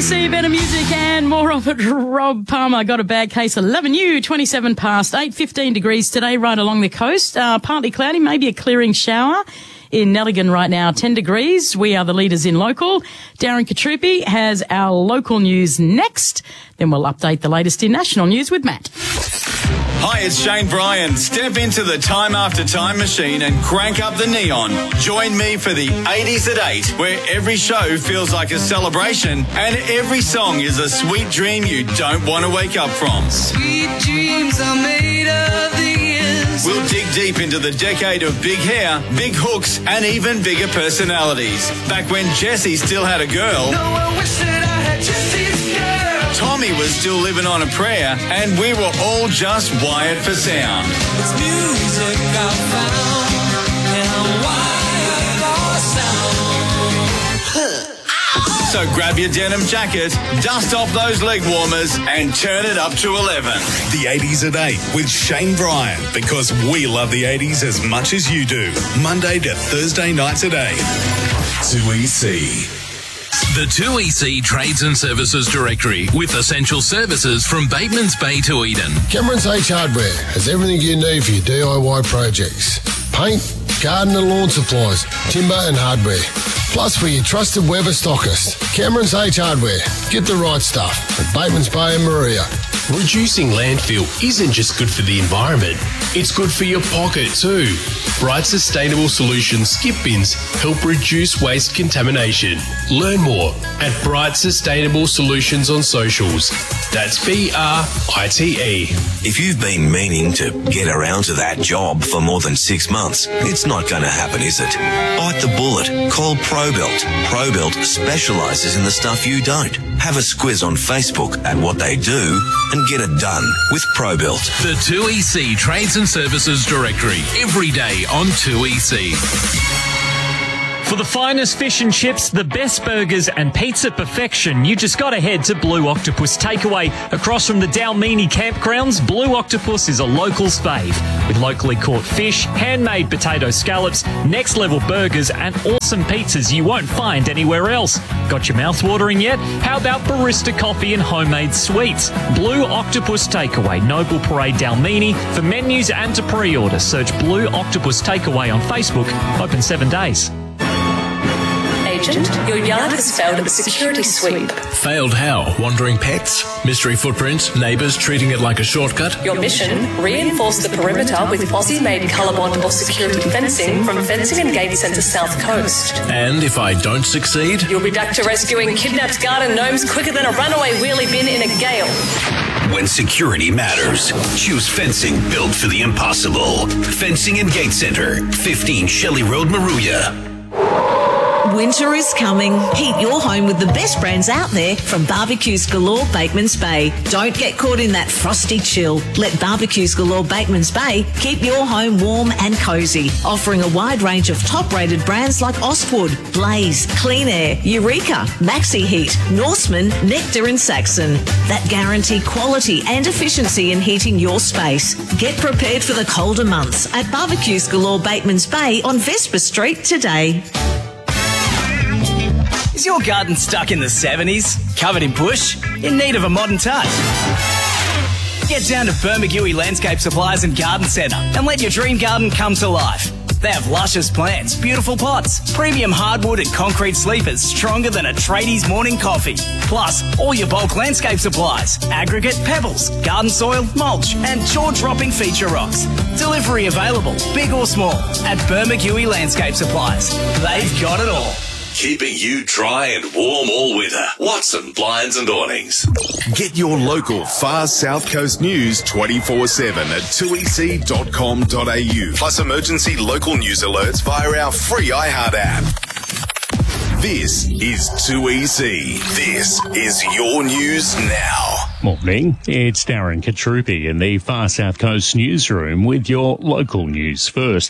2EC, better music and more of it. Rob Palmer got a bad case of loving you. 27 past 8, 15 degrees today right along the coast. Partly cloudy, maybe a clearing shower. In Nelligan right now, 10 degrees. We are the leaders in local. Darren Katrupi has our local news next. Then we'll update the latest in national news with Matt. Hi, it's Shane Bryan. Step into the Time After Time machine and crank up the neon. Join me for the 80s at 8, where every show feels like a celebration and every song is a sweet dream you don't want to wake up from. Sweet dreams are made of these. We'll dig deep into the decade of big hair, big hooks, and even bigger personalities. Back when Jessie still had a girl. No, I wish that I had Jessie's girl. Tommy was still living on a prayer, and we were all just wired for sound. It's music I found, and I'm wired for sound. So grab your denim jacket, dust off those leg warmers, and turn it up to 11. The 80s at 8 with Shane Bryan, because we love the 80s as much as you do. Monday to Thursday nights at 8. 2EC. The 2EC Trades and Services Directory with essential services from Bateman's Bay to Eden. Cameron's H Hardware has everything you need for your DIY projects. Paint, garden and lawn supplies, timber and hardware. Plus for your trusted Weber stockist. Cameron's H Hardware. Get the right stuff at Bateman's Bay and Maria. Reducing landfill isn't just good for the environment, it's good for your pocket too. Bright Sustainable Solutions skip bins help reduce waste contamination. Learn more at Bright Sustainable Solutions on socials. That's BRITE. If you've been meaning to get around to that job for more than 6 months, it's not going to happen, is it? Bite the bullet. Call ProBelt. ProBelt specialises in the stuff you don't. Have a squiz on Facebook at what they do and get it done with ProBelt. The 2EC Trades and Services Directory, every day on 2EC. For the finest fish and chips, the best burgers and pizza perfection, you just got to head to Blue Octopus Takeaway. Across from the Dalmini campgrounds, Blue Octopus is a local's fave. With locally caught fish, handmade potato scallops, next level burgers and awesome pizzas you won't find anywhere else. Got your mouth watering yet? How about barista coffee and homemade sweets? Blue Octopus Takeaway, Noble Parade Dalmini. For menus and to pre-order, search Blue Octopus Takeaway on Facebook. Open 7 days. Agent, your yard has failed at the security sweep. Failed how? Wandering pets? Mystery footprints? Neighbours treating it like a shortcut? Your mission, reinforce the perimeter with Aussie-made Colorbond or security fencing from Fencing and Gate Centre South Coast. And if I don't succeed? You'll be back to rescuing kidnapped garden gnomes quicker than a runaway wheelie bin in a gale. When security matters, choose fencing built for the impossible. Fencing and Gate Centre, 15 Shelley Road, Maruya. Winter is coming. Heat your home with the best brands out there from Barbecues Galore Bateman's Bay. Don't get caught in that frosty chill. Let Barbecues Galore Bateman's Bay keep your home warm and cosy. Offering a wide range of top-rated brands like Ostwood, Blaze, Clean Air, Eureka, Maxi Heat, Norseman, Nectar and Saxon. That guarantee quality and efficiency in heating your space. Get prepared for the colder months at Barbecues Galore Bateman's Bay on Vesper Street today. Is your garden stuck in the 70s? Covered in bush? In need of a modern touch? Get down to Bermagui Landscape Supplies and Garden Centre and let your dream garden come to life. They have luscious plants, beautiful pots, premium hardwood and concrete sleepers stronger than a tradie's morning coffee. Plus, all your bulk landscape supplies, aggregate, pebbles, garden soil, mulch and jaw-dropping feature rocks. Delivery available, big or small, at Bermagui Landscape Supplies. They've got it all. Keeping you dry and warm all winter. Watson Blinds and Awnings. Get your local Far South Coast news 24/7 at 2ec.com.au. Plus emergency local news alerts via our free iHeart app. This is 2EC. This is your news now. Morning, it's Darren Katrupi in the Far South Coast newsroom with your local news first.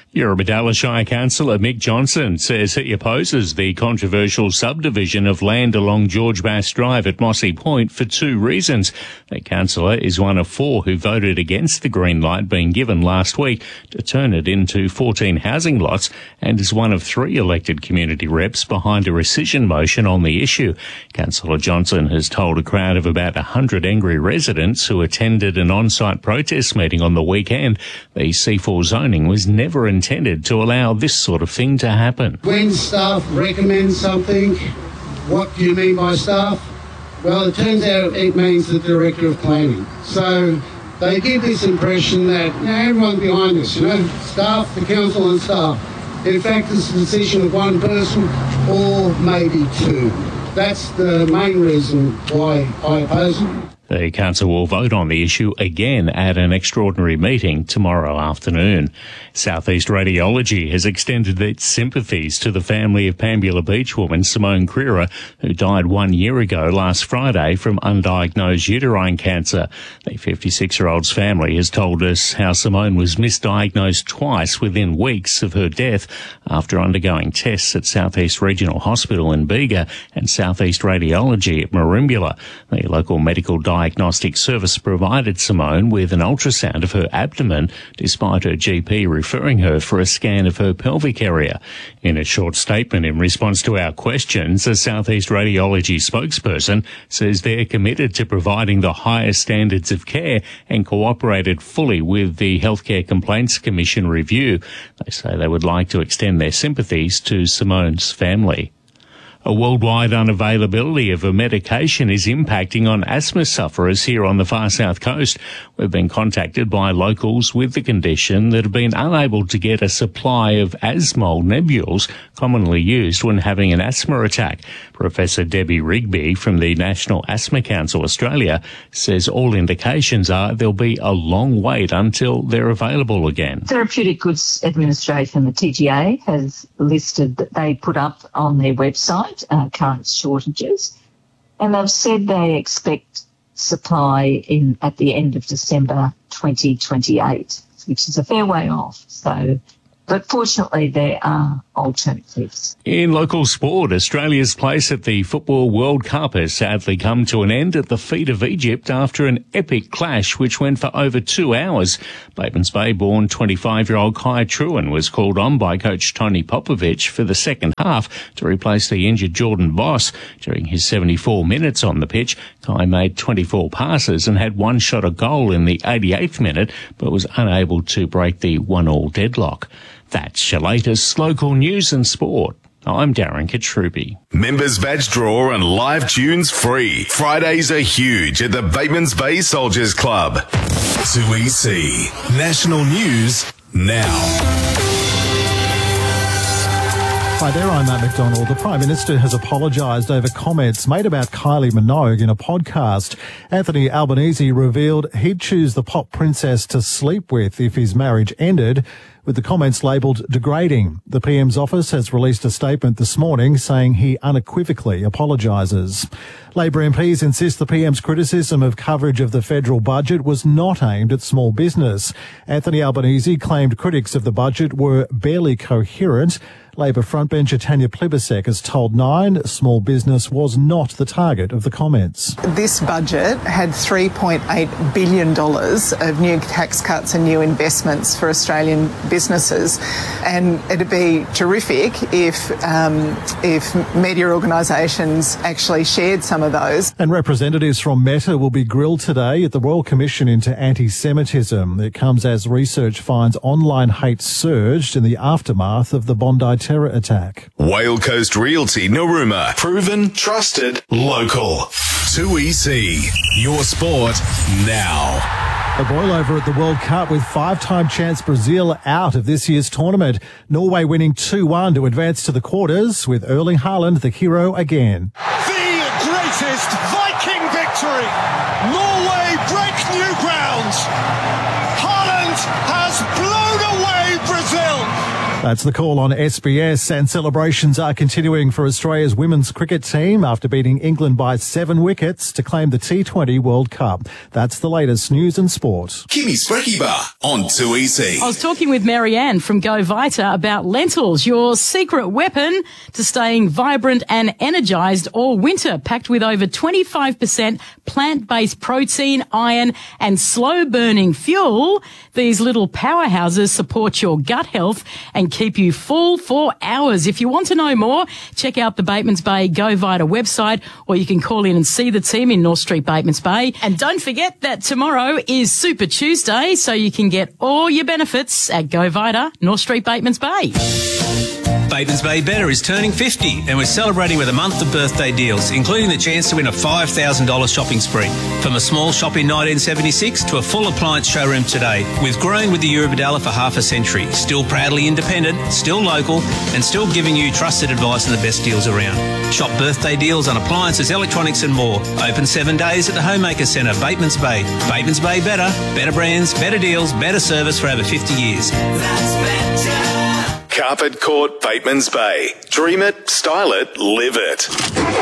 Eurobodalla Shire Councillor Mick Johnson says he opposes the controversial subdivision of land along George Bass Drive at Mossy Point for two reasons. The councillor is one of four who voted against the green light being given last week to turn it into 14 housing lots, and is one of three elected community reps behind a rescission motion on the issue. Councillor Johnson has told a crowd of about 100 angry residents who attended an on-site protest meeting on the weekend the C4 zoning was never intended to allow this sort of thing to happen. When staff recommend something, what do you mean by staff? Well, it turns out it means the Director of Planning. So they give this impression that everyone's behind us, staff, the council and staff. In fact, it's a decision of one person or maybe two. That's the main reason why I oppose it. The council will vote on the issue again at an extraordinary meeting tomorrow afternoon. Southeast Radiology has extended its sympathies to the family of Pambula Beach woman Simone Creera, who died 1 year ago last Friday from undiagnosed uterine cancer. The 56-year-old's family has told us how Simone was misdiagnosed twice within weeks of her death after undergoing tests at Southeast Regional Hospital in Bega and Southeast Radiology at Merimbula. The local medical diagnostic service provided Simone with an ultrasound of her abdomen, despite her GP referring her for a scan of her pelvic area. In a short statement in response to our questions, a Southeast Radiology spokesperson says they're committed to providing the highest standards of care and cooperated fully with the Healthcare Complaints Commission review. They say they would like to extend their sympathies to Simone's family. A worldwide unavailability of a medication is impacting on asthma sufferers here on the far south coast. We've been contacted by locals with the condition that have been unable to get a supply of Asmol nebules commonly used when having an asthma attack. Professor Debbie Rigby from the National Asthma Council Australia says all indications are there'll be a long wait until they're available again. Therapeutic Goods Administration, the TGA, has listed that they put up on their website current shortages, and they've said they expect supply at the end of December 2028, which is a fair way off. But fortunately, there are alternatives. In local sport, Australia's place at the Football World Cup has sadly come to an end at the feet of Egypt after an epic clash which went for over 2 hours. Batemans Bay-born 25-year-old Kai Truen was called on by coach Tony Popovic for the second half to replace the injured Jordan Voss. During his 74 minutes on the pitch, Kai made 24 passes and had one shot a goal in the 88th minute, but was unable to break the 1-1 deadlock. That's your latest local news and sport. I'm Darren Katrubi. Members badge draw and live tunes free. Fridays are huge at the Batemans Bay Soldiers Club. 2EC National News now. Hi there, I'm Matt McDonald. The Prime Minister has apologised over comments made about Kylie Minogue in a podcast. Anthony Albanese revealed he'd choose the pop princess to sleep with if his marriage ended, with the comments labelled degrading. The PM's office has released a statement this morning saying he unequivocally apologises. Labor MPs insist the PM's criticism of coverage of the federal budget was not aimed at small business. Anthony Albanese claimed critics of the budget were barely coherent. Labor frontbencher Tanya Plibersek has told Nine small business was not the target of the comments. This budget had $3.8 billion of new tax cuts and new investments for Australian businesses, and it'd be terrific if media organisations actually shared some of those. And representatives from Meta will be grilled today at the Royal Commission into Anti-Semitism. It comes as research finds online hate surged in the aftermath of the Bondi terror attack. Whale Coast Realty Narooma. Proven, trusted, local. 2EC. Your sport now. A boil-over at the World Cup with five-time champs Brazil out of this year's tournament. Norway winning 2-1 to advance to the quarters, with Erling Haaland the hero again. The greatest Viking victory! Norway break new ground! Haaland has blown away Brazil! That's the call on SBS, and celebrations are continuing for Australia's women's cricket team after beating England by 7 wickets to claim the T20 World Cup. That's the latest news and sport. Kimmy's Brekkie Bar on 2EC. I was talking with Marianne from Go Vita about lentils, your secret weapon to staying vibrant and energised all winter, packed with over 25% plant-based protein, iron and slow-burning fuel. These little powerhouses support your gut health and keep you full for hours. If you want to know more, check out the Batemans Bay Go Vita website, or you can call in and see the team in North Street, Batemans Bay. And don't forget that tomorrow is Super Tuesday, so you can get all your benefits at Go Vita, North Street, Batemans Bay. Batemans Bay Better is turning 50 and we're celebrating with a month of birthday deals, including the chance to win a $5,000 shopping spree. From a small shop in 1976 to a full appliance showroom today. We've grown with the Eurobodalla for half a century, still proudly independent, still local and still giving you trusted advice and the best deals around. Shop birthday deals on appliances, electronics and more. Open 7 days at the Homemaker Centre, Batemans Bay. Batemans Bay Better, better brands, better deals, better service for over 50 years. That's better. Carpet Court, Batemans Bay. Dream it, style it, live it.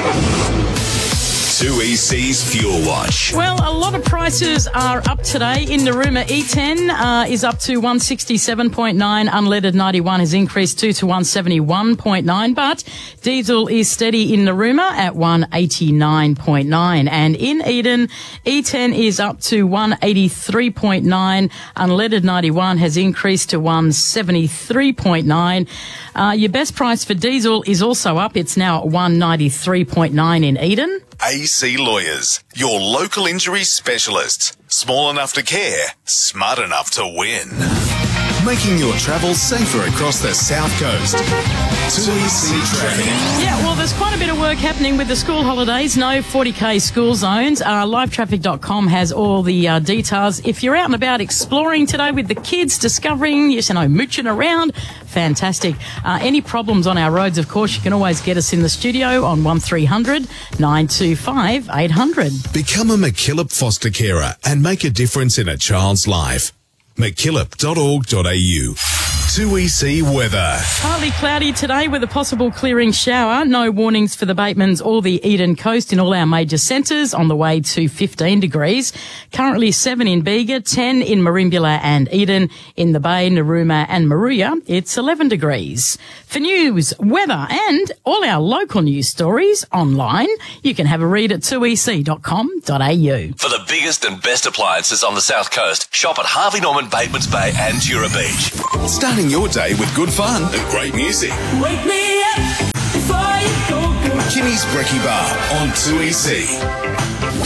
2EC's Fuel Watch. Well, a lot of prices are up today. In Narooma, E10 is up to 167.9. Unleaded 91 has increased to 171.9. But diesel is steady in Narooma at 189.9. And in Eden, E10 is up to 183.9. Unleaded 91 has increased to 173.9. Your best price for diesel is also up. It's now at 193.9 in Eden. AC Lawyers, your local injury specialists. Small enough to care, smart enough to win. Making your travel safer across the South Coast. 2EC Traffic. Yeah, well, there's quite a bit of work happening with the school holidays. No 40K school zones. Livetraffic.com has all the details. If you're out and about exploring today with the kids, discovering, mooching around, fantastic. Any problems on our roads, of course, you can always get us in the studio on 1300 925 800. Become a McKillop foster carer and make a difference in a child's life. McKillop.org.au. 2EC weather. Partly cloudy today with a possible clearing shower. No warnings for the Batemans or the Eden coast in all our major centres, on the way to 15 degrees. Currently 7 in Bega, 10 in Merimbula and Eden. In the Bay, Narooma and Maruya, it's 11 degrees. For news, weather and all our local news stories online, you can have a read at 2ec.com.au. For the biggest and best appliances on the South Coast, shop at Harvey Norman, Batemans Bay and Jura Beach. Starting your day with good fun and great music. Wake me up before you go. Kimmy's Brekkie Bar on 2EC.